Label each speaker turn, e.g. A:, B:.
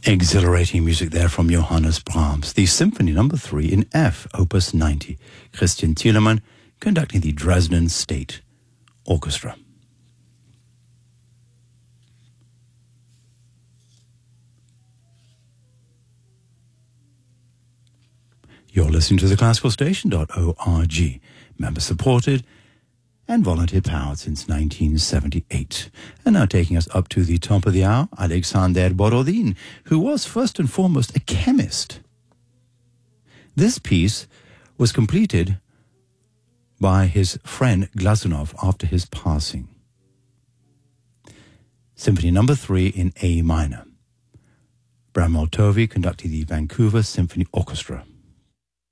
A: Exhilarating music there from Johannes Brahms, the Symphony No. 3 in F, Opus 90. Christian Thielemann conducting the Dresden State Orchestra. You're listening to theclassicalstation.org, member-supported and volunteer-powered since 1978. And now taking us up to the top of the hour, Alexander Borodin, who was first and foremost a chemist. This piece was completed by his friend Glazunov after his passing. Symphony No. 3 in A minor. Bram Multovy conducting the Vancouver Symphony Orchestra.